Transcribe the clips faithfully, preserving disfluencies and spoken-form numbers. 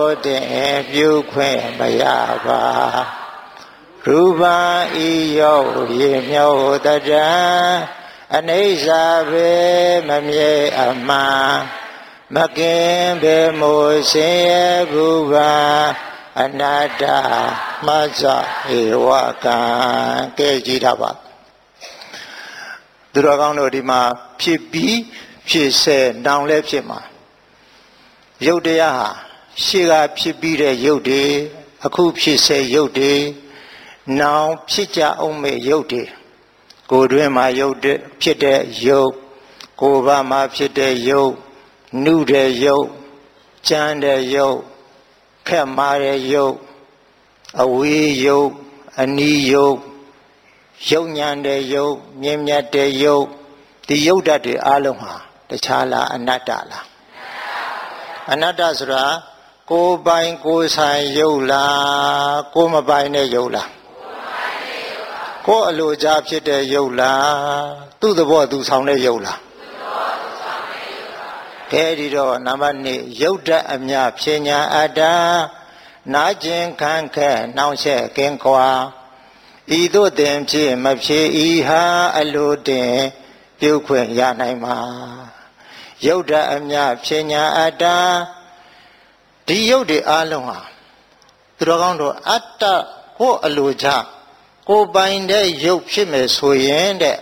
တင်ပြုခွင့်မရပါရူပံဤယောရေမြောတတံအနိစ္စဘေမမြေအမှန်မကင်ဘေမိုးစင်ရဘူးပါအနတ္တမဇဧဝကံကဲကြည့်တာပါသူတော်ကောင်းတို့ဒီမှာဖြစ်ပြီးဖြစ်စေနောင်လည်းဖြစ်မှာရုပ်တရားဟာရှေ့ကဖြစ်ပြီးတဲ့ရုပ်တွေအခုဖြစ်စေရုပ်တွေနောင်ဖြစ်ကြအောင်မဲ့ရုပ်တွေကိုယ်တွင်းမှာရုပ်ဖြစ်တဲ့ရုပ်ကိုယ်ဘာမှာဖြစ်တဲ့ရုပ်နုတဲ့ရုပ်ကြမ်းတဲ့ရုပ်ခက်မာတဲ့ရုပ်အဝေးရုပ်အနီးရုပ်ရုပ်ညံတဲ့ရုပ်မြင်မြတ်တဲ့ရုပ်ဒီရုပ်ဓာတ်တွေအလုံးဟာတခြားလားအနတ္တလားအနတ္တဆိုတာကိုယ်ပိုင်ကိုယ်ဆိုင်ရုပ်လားကိုယ်မပိုင်တဲ့ရုပ်လားကိုယ်အလိုချဖြစ်တဲ့ရုပ်လားသူ့သဘောသူဆောင်တဲ့ရုပ်လားအဲဒီတော့နံပါတ်နှစ်ရုပ်ဓာတ်အမြဖြဉ္ညာအတ္တနာကျင်ခံခဲ့နှောင့်ယှက်ကင်းကွာဤသို့တင်ဖြစ်မဖြစ်ဤဟာအလိုတင်ပြုခွင့်ရနိုင်မှာရုပ်ဓာတ်အမြဖြဉ္ညာအတ္တဒီရုပ်တွေအလုံးဟာသူတော်ကောင်းတို့အတ္တကိုအလိုချကိုပိုင်တဲ့ရုပ်ဖြစ်မယ်ဆိုရင်တဲ့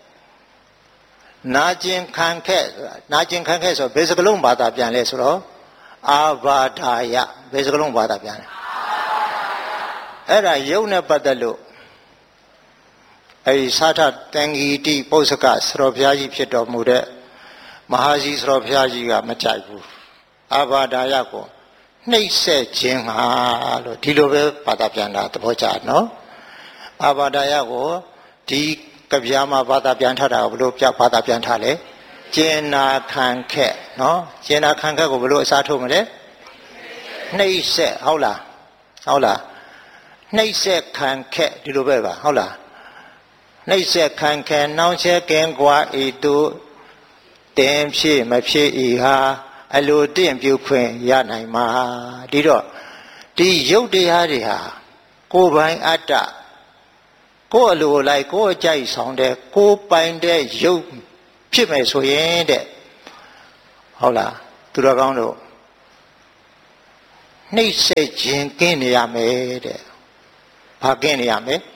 နာကျင်ခံခဲ့နာကျင်ခံခဲ့ဆိုဘယ်စကလုံးဘာသာပြန်လဲဆိုတော့အာဘာဒာယဘယ်စကလုံးဘာသာပြန်လဲအဲ့ဒါရုပ်နဲ့ပတ်သက်လို့အဲဒီသာထတန်ဂီတိပု္ပ္ပကစရောဘုရားကြီးဖြစ်တော်မူတဲ့မဟာကြီးစရောဘုရားကြီးကမကြိုက်ဘူးအာဘာဒာယကိုနှိပ်စက်ခြင်းဟာလို့ဒီလိုပဲဘာသာပြန်တာသဘောကျနော်အာဘာဒာယကိုဒီကဗျာမှာဘာသာပြန်ထားတာကိုဘယ်လိုပြဘာသာပြန်ထားလဲကျင်နာခံခက်နော်ကျင်နာခံခက်ကိုဘယ်လိုအစားထိုးမလဲနှိပ်စက်ဟုတ်လားဟုတ်လားနှိပ်စက်ခံခက်ဒီလိုပဲပါဟုတ်လားနှိပ်စက်ခံခဲနှောင်းချက်ကင်းကွာဤသူတင်ဖြစ်မဖြစ်ဤဟာအလိုတင့်ပြုခွင့်ရနိုင်မှာဒီတော့ဒီရုပ်တရားတွေဟာကိုယ်ပိုင်အတ္တကိုယ်အလိုလိုက်ကိုယ်အကြိုက်ဆောင်တဲ့ကိုယ်ပိုင်တဲ့ရုပ်ဖြစ်မယ်ဆိုရင်တဲ့ဟုတ်လားသူတော်ကောင်းတို့နှိပ်စက်ခြင်းကင်းနေရမယ်တဲ့ဘာကင်းနေရမလဲ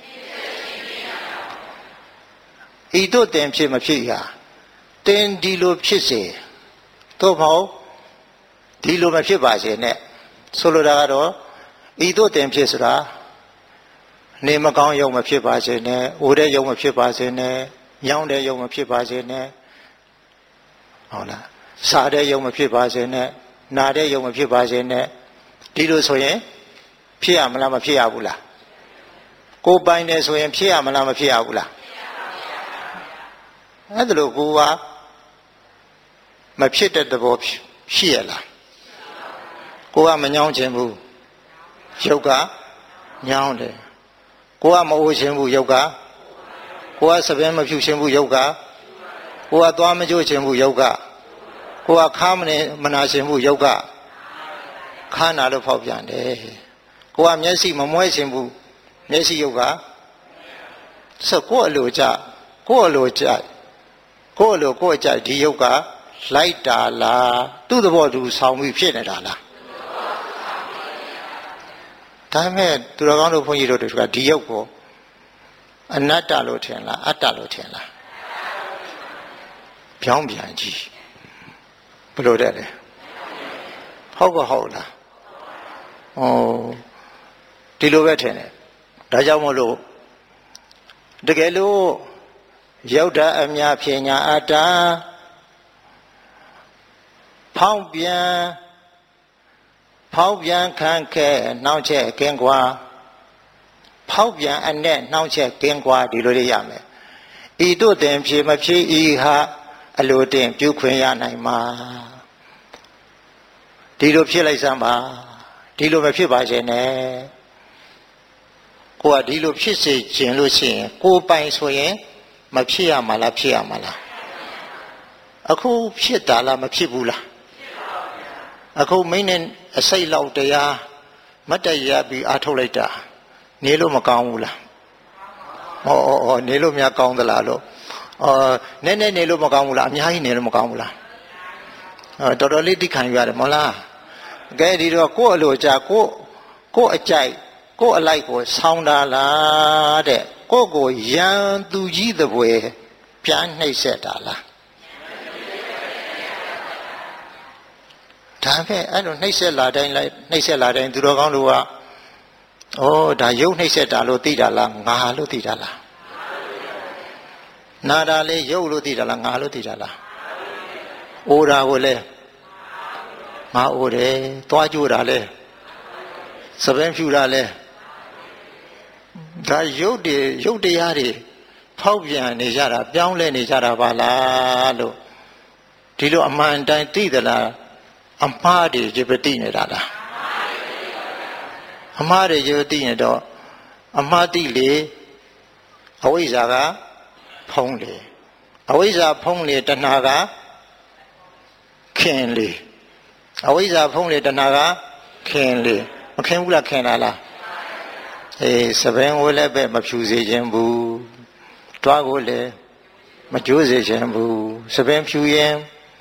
ဤတို့တင်ဖြစ်မဖြစ်ရာတင်ဒီလိုဖြစ်စေသို့မဟုတ်ဒီလိုမဖြစ်ပါစေနဲ့ဆိုလိုတာကတော့ဤတို့တင်ဖြစ်ဆိုတာနေမကောင်းရုံမဖြစ်ပါစေနဲ့အိုတဲ့ရုံမဖြစ်ပါစေနဲ့ညောင်းတဲ့ရုံမဖြစ်ပါစေနဲ့ဟုတ်လားစားတဲ့ရုံမဖြစ်ပါစေနဲ့နာတဲ့ရုံမဖြစ်ပါစေနဲ့ဒီလိုဆိုရင်ဖြစ်ရမလားမဖြစ်ရဘူးလားကိုယ်ပိုင်တယ်ဆိုရင်ဖြစ်ရမလားမဖြစ်ရဘူးလားအဲ့ဒါလို့ကိုကမဖြစ်တဲ့သဘောရှိရလားကိုကမညောင်းခြင်းဘူးရုပ်ကညောင်းတယ်ကိုကမအိုခြင်းဘူးရုပ်ကကိုကစပင်းမဖြူခြင်းဘူးရုပ်ကကိုကသွားမကြိုးခြင်းဘူးရုပ်ကကိုကခါမနေမနာခြင်းဘူးရုပ်ကခါနာလို့ဖောက်ပြန်တယ်ကိုကမျက်စိမမွဲခြင်းဘူးမျက်စိရုပ်ကဆက်ကိုအလိုကြကိုအလိုကြကိုလိုကိုအကြိုက်ဒီရုပ်ကလိုက်တာလားသူ့သဘောသူဆောင်ပြီးဖြစ်နေတာလားဒါမဲ့သူတော်ကောင်းတို့ဘုန်းကြီးတို့တွေကဒီရုပ်ကိုအနတ္တလို့ထင်လားအတ္တလို့ထင်လားပြောင်းပြန်ကြည့်ဘယ်လိုတဲ့လဲဟုတ်ကဟုတ်လားဩဒီလိုပဲထင်တယ်ဒါကြောင့်မို့လို့တကယ်လို့ရုပ်ဓာတ်အမြဖြဉ္ညာအတ္တဖောင်းပြန်ဖောင်းပြန်ခံခဲ့နှောင့်ချက်ကင်းကွာဖောက်ပြန်အနဲ့နှောင့်ချက်ကင်းကွာဒီလိုလေးရမယ်ဤတို့တင်ဖြေမဖြေဤဟာအလိုတင်ပြုခွင့်ရနိုင်မှာဒီလိုဖြစ်လိုက်စမ်းပါဒီလိုမဖြစ်ပါစေနဲ့ကိုကဒီလိုဖြစ်စေခြင်းလို့ရှိရင်ကိုယ်ပိုင်ဆိုရင်မဖြစ်ရမှာလားဖြစ်ရမှာလားအခုဖြစ်တာလားမဖြစ်ဘူးလားအခုမင်းနဲ့အစိတ်လောက်တရားမတ်တရပြီးအားထုတ်လိုက်တာနေလို့မကောင်းဘူးလားဟောဟောနေလို့များကောင်းသလားလို့အော်နည်းနည်းနေလို့မကောင်းဘူးလားအများကြီးနေလို့မကောင်းဘူးလားအော်တော်တော်လေးတိခံရတယ်မဟုတ်လားကဲဒီတော့ကိုယ့်အလိုကြကိုယ့်ကိုယ့်အကြိုက်ကိုယ့်အလိုက်ကိုဆောင်းတာလားတဲ့ကိုယ့်ကိုရန်သူကြီးသဖွယ်ပြန်နှိပ်စက်တာလားဒါပဲအဲ့လိုနှိပ်စက်လာတိုင်းလိုက်နှိပ်စက်လာတိုင်းသူတော်ကောင်းတို့ကဩဒါရုပ်နှိပ်စက်တာလို့သိတာလားငါလို့သိတာလားနာတာလေရုပ်လို့သိတာလားငါလို့သိတာလားအိုတာကိုလေငါအိုတယ်သွားကြိုးတာလေစပင်းဖြူတာလေဒါရုပ်တွေရုပ်တရားတွေဖောက်ပြန်နေကြတာပြောင်းလဲနေကြတာပါလားလို့ဒီလိုအမှန်တိုင်းသိသလားအမှားတွေကြပတိနေတာလားအမှားတွေကြပတိနေတော့အမှားတိလေအဝိဇ္ဇာကဖုံးလေအဝိဇ္ဇာဖုံးလေတဏှာကခင်လေအဝိဇ္ဇာဖုံးလေတဏှာကခင်လေမခင်ဘူးလားခင်တာလားအေးစပင်းကိုလည်းပဲမဖြူစေခြင်းဘူးတွားကိုလည်းမကျိုးစေခြင်းဘူးစပင်းဖြူရင်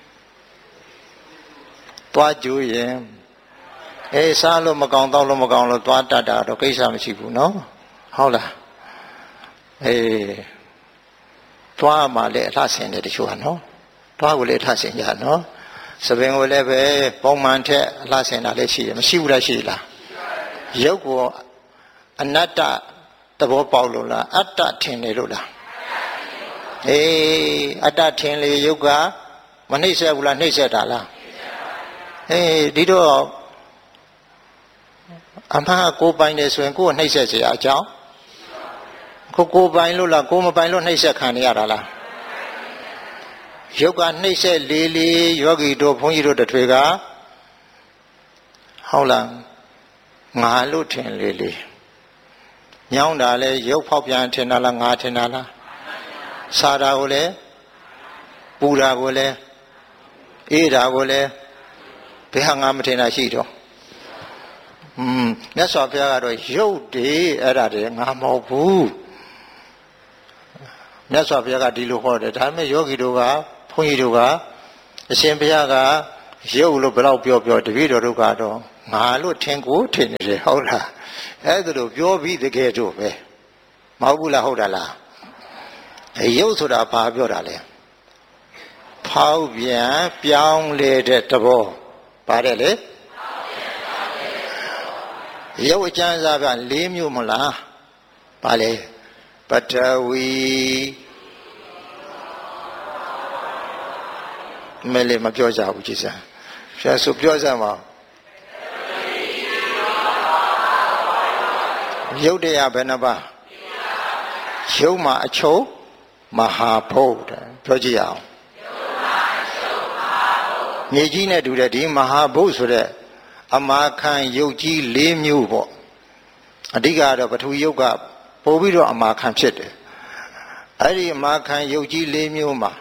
သွားကျိုးရင်အေးစားလို့မကောင်းတော့လို့မကောင်းလို့သွားတတ်တာတော့ကိစ္စမရှိဘူးနော်ဟုတ်လားအေးသွားမှလည်းအလှဆင်တယ်တချို့ကနော်သွားကိုလည်းအလှဆင်ကြနော်စပင်ကိုလည်းပဲပုံမှန်ထက်အလှဆင်တာလည်းရှိတယ်မရှိဘူးလားရှိလားရုပ်ကိုအနတ္တသဘောပေါက်လို့လားအတ္တထင်နေလို့လားအေးအတ္တထင်လေရုပ်ကမနှိမ့်ဆက်ဘူးလားနှိမ့်ဆက်တာလားအေးဒီတော့အမှားကိုပိုင်နေဆိုရင်ကိုယ်နှိမ့်ဆက်เสียအကြောင်းကိုကိုပိုင်လို့လားကိုမပိုင်လို့နှိမ့်ဆက်ခံနေရတာလားရုပ်ကနှိမ့်ဆက်လေးလေးယောဂီတို့ဘုန်းကြီးတို့တထွေကဟုတ်လားငါလို့ထင်လေးလေးညောင်းတာလဲရုပ်ဖောက်ပြန်ထင်တာလားငါထင်တာလားစားတာကိုလဲပူတာကိုလဲအေးတာကိုလဲဘယ်ဟာငါမထင်တာရှိတော့อืมမြတ်စွာဘုရားကတော့ရုပ်တွေအဲ့ဒါတွေငါမဟုတ်ဘူးမြတ်စွာဘုရားကဒီလိုဟောတယ်ဒါပေမဲ့ယောဂီတို့ကဘုန်းကြီးတို့ကအရှင်ဘုရားကရုပ်လို့ဘယ်တော့ပြောပြောတပည့်တော်တို့ကတော့ငါလို့ထင်ကိုထင်နေတယ်ဟုတ်လားအဲ့ဒါလို့ပြောပြီးတကယ်တော့ပဲမဟုတ်ဘူးလားဟုတ်တယ်လားရုပ်ဆိုတာဘာပြောတာလဲဖောက်ပြန်ပြောင်းလဲတဲ့သဘောပါတယ်လေရုပ်အကျဉ်းစားက၄မျိုးမလားပါလေပထဝီမဲလေမပြောကြဘူးကြည်စမ်းဆရာဆိုပြောစမ်းပါရုပ်တရားဘယ်နှပါရုပ်မှာအချုပ်မဟာဘုတ်ပြောကြည့်အောင်မြေကြီးနဲ့တူတဲ့ဒီမဟာဘုတ်ဆိုတဲ့အမာခံရုပ်ကြီး၄မျိုးပေါ့အဓိကတော့ပထဝီရုပ်ကပို့ပြီးတော့အမာခံဖြစ်တယ်အဲ့ဒီအမာခံရုပ်ကြီး၄မျိုးမှာ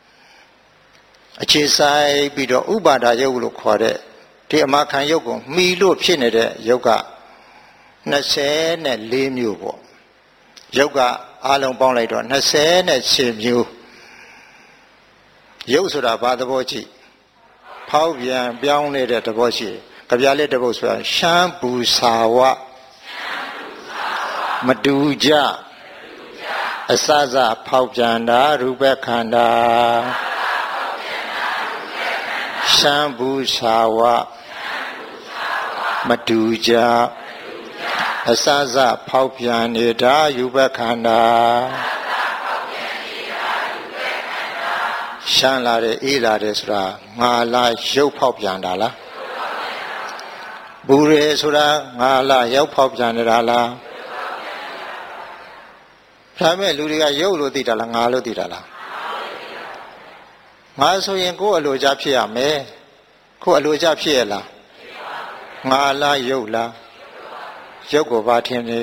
အခြေဆိုင်ပြီးတော့ဥပါဒရုပ်လို့ခေါ်တဲ့ဒီအမာခံရုပ်ကိုမှီလို့ဖြစ်နေတဲ့ရုပ်က၂၄မျိုးပေါ့ရုပ်ကအလုံးပေါင်းလိုက်တော့၂၈မျိုးရုပ်ဆိုတာဘာသဘောကြည့်ဖောက်ပြန်ပြောင်းနေတဲ့သဘောရှိကြပြလေးတစ်ပုဒ်ဆိုတာရှမ်းပူစာဝမတူကြအစစဖောက်ပြန်တာရူပခန္ဓာရှမ်းပူစာဝမတူကြအစစဖောက်ပြန်နေတာရူပခန္ဓာရှမ်းလာတယ်အေးလာတယ်ဆိုတာငါလားရုပ်ဖောက်ပြန်တာလားဘူရဲဆိုတာငါလားရုပ်ဖောက်ပြန်နေတာလားဒါမဲ့လူတွေကရုပ်လို့သိတာလားငါလို့သိတာလားငါဆိုရင်ကိုယ်အလိုချဖြစ်ရမယ်ကိုယ်အလိုချဖြစ်ရလားငါလားရုပ်လားရုပ်ကိုဘာထင်လဲ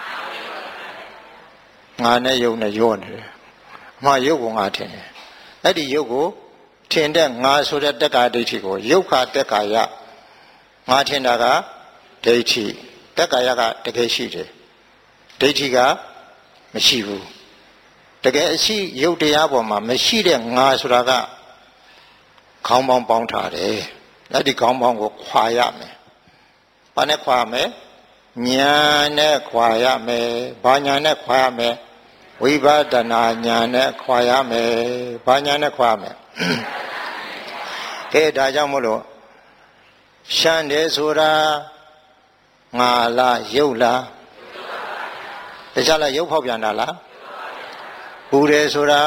ငါနဲ့ရုပ်နဲ့ရောနေတယ်အမှရုပ်ကိုငါထင်တယ်အဲ့ဒီရုပ်ကိုထင်တဲ့ငါဆိုတဲ့တက္ကာဒိဋ္ဌိကိုရုပ်ခါတက္ကာယငါထင်တာကဒိဋ္ဌိတက္ကာယကတကယ်ရှိတယ်ဒိဋ္ဌိကမရှိဘူးတကယ်အရှိယုတ်တရားပေါ်မှာမရှိတဲ့ငါဆိုတာကခေါင်းပေါင်းပေါင်းထားတယ်အဲ့ဒီခေါင်းပေါင်းကိုခွာရမယ်ဘာနဲ့ခွာမယ်ညာနဲ့ခွာရမယ်ဘာညာနဲ့ခွာရမယ်ဝိပဿနာညာနဲ့ခွာရမယ်ဘာညာနဲ့ခွာရမယ်ကဲဒါကြောင့်မို့လို့ရှမ်းတယ်ဆိုတာငါလားယုတ်လားတခြားလားယုတ်ဖောက်ပြန်တာလားပူတယ်ဆိုတာ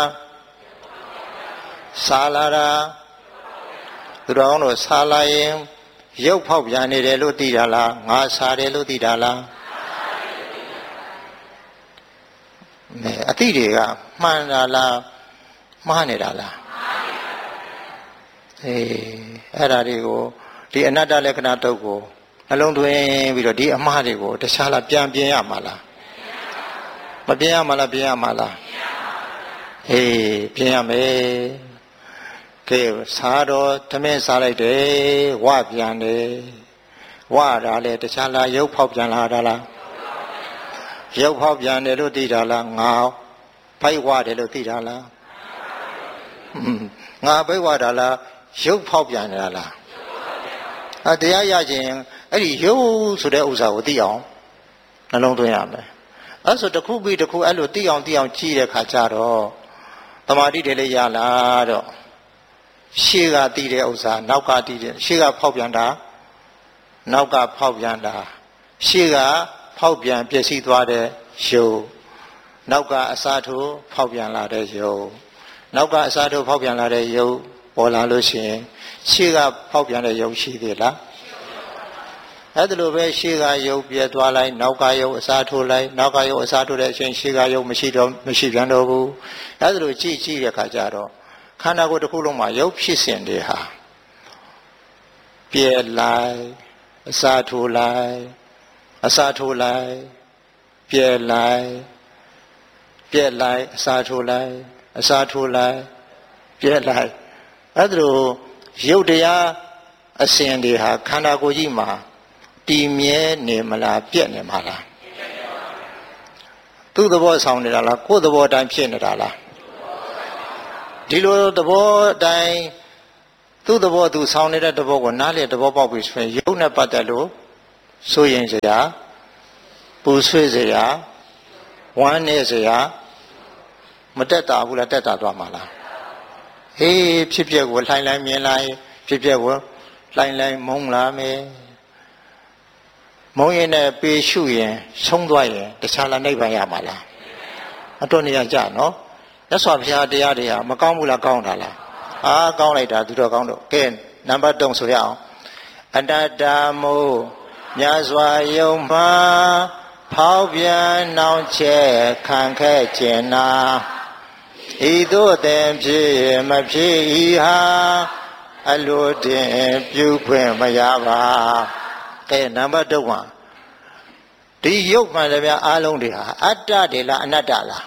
စားလာတာသူတော်ကောင်းတို့စားလာရင်ရုပ်ဖောက်ပြန်နေတယ်လို့သိတာလားငါစားတယ်လို့သိတာလားမဲအသိတွေကမှန်တာလားမှားနေတာလားအေးအဲ့ဒါတွေကိုဒီအနတ္တလက္ခဏာတုတ်ကိုနှလုံးသွင်းပြီးတော့ဒီအမှားတွေကိုတခြားလားပြန်ပြင်ရမှာလားမပြင်ရမှာလားပြင်ရမှာလားအေးပြင်ရမယ်ကဲစားတော့သမင်းစားလိုက်တယ်ဝပြန်တယ်ဝတာလေတခြားလားရုပ်ဖောက်ပြန်လာတာလားရုပ်ဖောက်ပြန်တယ်လို့သိတာလားငါဖိုက်ဝတယ်လို့သိတာလားငါဖိုက်ဝတာလားရုပ်ဖောက်ပြန်နေတာလားအဲတရားရခြင်းအဲ့ဒီရုပ်ဆိုတဲ့ဥစ္စာကိုသိအောင်နှလုံးသွင်းရမယ်အဲ့ဆိုတစ်ခုပြီးတစ်ခုအဲ့လိုသိအောင်သိအောင်ကြည့်တဲ့ခါကျတော့သမာဓိတွေလည်းရလာတော့ရှေ့ကတည်တဲ့ဥစ္စာနောက်ကတည်တဲ့ရှေ့ကဖောက်ပြန်တာနောက်ကဖောက်ပြန်တာရှေ့ကဖောက်ပြန်ပြည့်စည်သွားတဲ့ယုတ်နောက်ကအစားထိုးဖောက်ပြန်လာတဲ့ယုတ်နောက်ကအစားထိုးဖောက်ပြန်လာတဲ့ယုတ်ပေါ်လာလို့ရှိရင်ရှေ့ကဖောက်ပြန်တဲ့ယုတ်ရှိသေးလားအဲ့ဒါလိုပဲရှေ့ကယုတ်ပြဲသွားလိုက်နောက်ကယုတ်အစားထိုးလိုက်နောက်ကယုတ်အစားထိုးတဲ့အချိန်ရှေ့ကယုတ်မရှိတော့မရှိပြန်တော့ဘူးအဲ့ဒါလိုကြည့်ကြည့်တဲ့အခါကျတော့ခန္ဓာကိုယ်တစ်ခုလုံးမှာရုပ်ဖြစ်စဉ်တွေဟာပြဲလိုက်အစာထိုးလိုက်အစာထိုးလိုက်ပြဲလိုက်ပြဲလိုက်အစာထိုးလိုက်အစာထိုးလိုက်ပြဲလိုက်အဲ့ဒါလိုရုပ်တရားအစဉ်တွေဟာခန္ဓာကိုယ်ကြီးမှာတည်မြဲနေမလားပြက်နေမလားသူ့သဘောဆောင်နေတာလားကိုယ်သဘောတိုင်းဖြစ်နေတာလားဒီလိုသဘောအတိုင်းသူ့သဘောသူဆောင်နေတဲ့သဘောကိုနားလေသဘောပေါက်ပြီးဆိုရင်ရုပ်နဲ့ပတ်သက်လို့ဆိုရင်စရာပူဆွေးစရာဝမ်းနေစရာမတက်တာဘူးလားတက်တာသွားမှာလားဟေးဖြစ်ပျက်ကိုလှိုင်းလိုက်မြင်လိုက်ဖြစ်ပျက်ကိုလှိုင်းလိုက်မုန်းလာမယ်မုန်းရင်နဲ့ပေရှုရင်ဆုံးသွားရင်တခြားလားနိဗ္ဗာန်ရမှာလားအတော်နေရကြနော်မြတ်စွာဘုရားတရားတွေဟာမကောင်းဘူးလားကောင်းတာလားအားကောင်းလိုက်တာသူတော်ကောင်းတို့ကဲနံပါတ်၃ဆိုရအောင်အတ္တတာမို့မြတ်စွာယုံမှာဖောက်ပြန်နှောင့်ချက်ခံခဲ့ခြင်းနာဤသို့တဲ့ဖြစ်မဖြစ်ဤဟာအလိုတင်ပြုခွင့်မရပါကဲနံပါတ်၃မှာဒီယုတ်မှန်တယ်ဗျာအားလုံးတွေဟာအတ္တတွေလားအနတ္တလား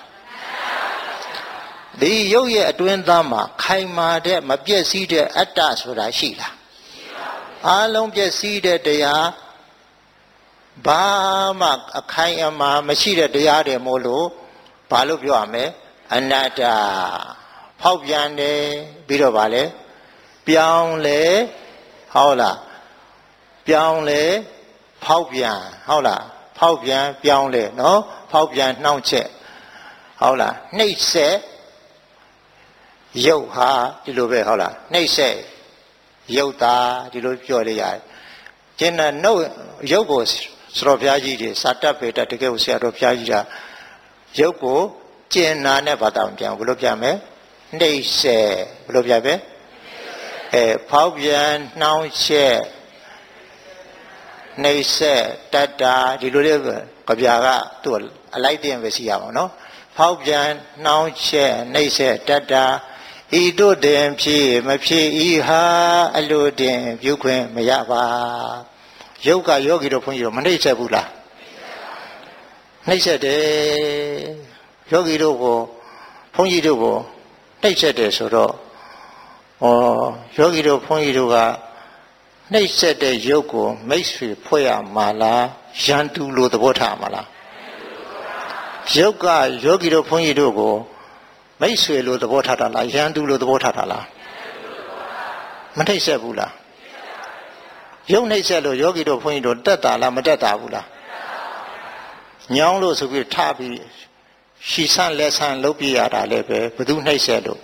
ဒီရုပ်ရဲ့အတွင်းသားမှာခိုင်မာတဲ့မပြည့်စည်တဲ့အတ္တဆိုတာရှိလားအားလုံးပြည့်စည်တဲ့တရားဘာမှအခိုင်အမာမရှိတဲ့တရားတွေမို့လို့ဘာလို့ပြောရမလဲအနတ္တဖောက်ပြန်တယ်ပြီးတော့ဗာလဲပြောင်းလဲဟုတ်လားပြောင်းလဲဖောက်ပြန်ဟုတ်လားဖောက်ပြန်ပြောင်းလဲနော်ဖောက်ပြန်နှောင့်ချက်ဟုတ်လားနှိပ်စက်ရုပ်ဟာဒီလိုပဲဟုတ်လားနှိပ်စက်ရုပ်သားဒီလိုပြောလိုက်ရတယ်ကျင်းတဲ့နှုတ်ရုပ်ကိုစတော်ဘုရားကြီးတွေစာတတ်ပေတတ်တကယ်ကိုဆရာတော်ဘုရားကြီးကရုပ်ကိုကျင်နာနဲ့ဘာသာပြန်ဘယ်လိုပြန်မလဲနှိပ်စက်ဘယ်လိုပြန်ပဲအဲဖောက်ပြန်နှောင့်ချက်နှိပ်စက်တတ်တာဒီလိုလေးကဗျာကသူ့အလိုက်တင်ပဲရှိရအောင်နော်ဖောက်ပြန်နှောင့်ချက်နှိပ်စက်တတ်တာဤတို့တင်ဖြစ်မဖြစ်ဤဟာအလိုတင်ပြုခွင့်မရပါယုတ်ကယောဂီတို့ဘုန်းကြီးတို့မနှိပ်စက်ဘူးလားနှိပ်စက်တယ်ယောဂီတို့ကိုဘုန်းကြီးတို့ကိုနှိပ်စက်တယ်ဆိုတော့ဩယောဂီတို့ဘုန်းကြီးတို့ကနှိပ်စက်တဲ့ရုပ်ကိုမိတ်ဆွေဖွဲ့ရမှာလားရန်သူလို့သဘောထားမှာလားရုပ်ကယောဂီတို့ဘုန်းကြီးတို့ကိုမိတ်ဆွေလို့သဘောထားတာလားရန်သူလို့သဘောထားတာလားမနှိပ်စက်ဘူးလားရုပ်နှိပ်စက်လို့ယောဂီတို့ဘုန်းကြီးတို့တက်တာလားမတက်တာဘူးလားညောင်းလို့ဆိုပြီးထားပြီးရှီဆန်းလက်ဆန်းလုပ်ပြရတာလည်းပဲဘသူနှိပ်စက်လို့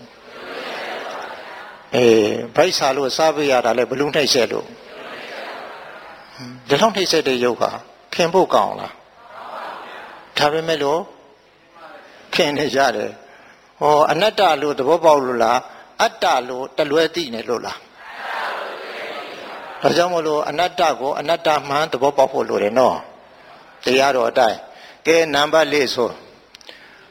အေးဗိုက်စာလို့စားပြရတာလည်းဘလူးနှိပ်စက်လို့ဒီလောက်နှိပ်စက်တဲ့ရုပ်ဟာခင်ဖို့ကောင်းလားဒါပေမဲ့လို့ခင်နေကြတယ်ဟောအနတ္တလို့သဘောပေါက်လို့လားအတ္တလို့တလွဲသိနေလို့လားဒါကြောင့်မလို့အနတ္တကိုအနတ္တမှန်သဘောပေါက်ဖို့လိုတယ်နော်တရားတော်အတိုင်းကဲနံပါတ်၄ဆို